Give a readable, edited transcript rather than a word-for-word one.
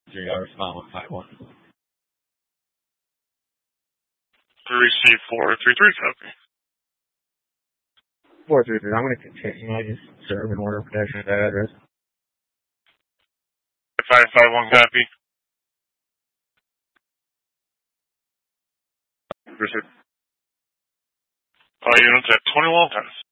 $3 smile 51. 3C433 copy. 433. I'm going to continue. I just serve an order of protection at that address. 551 copy. All units at 21 times.